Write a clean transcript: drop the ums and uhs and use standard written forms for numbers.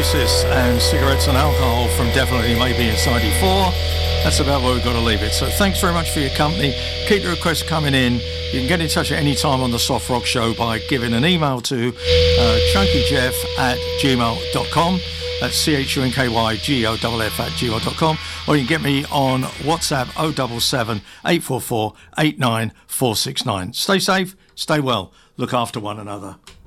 Oasis and Cigarettes and Alcohol from Definitely Maybe Inside 94. That's about where we've got to leave it. So thanks very much for your company. Keep the requests coming in. You can get in touch at any time on the Soft Rock Show by giving an email to chunkyjeff@gmail.com. That's chunkygeoff@gmail.com. Or you can get me on WhatsApp 077 844 89469. Stay safe, stay well, look after one another.